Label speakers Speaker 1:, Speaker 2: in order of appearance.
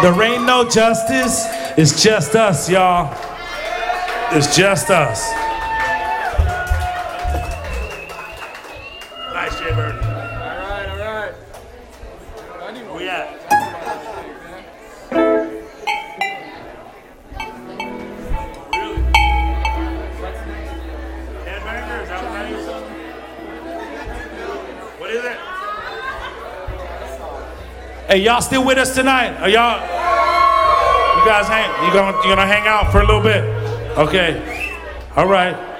Speaker 1: There ain't no justice. It's just us, y'all. It's just us. Nice, Jay Bird.
Speaker 2: All right.
Speaker 1: Where we at? Really? Headbanger? Is that what that is? What is it? Hey, y'all still with us tonight? Are y'all? You guys you gonna hang out for a little bit? Okay. All right.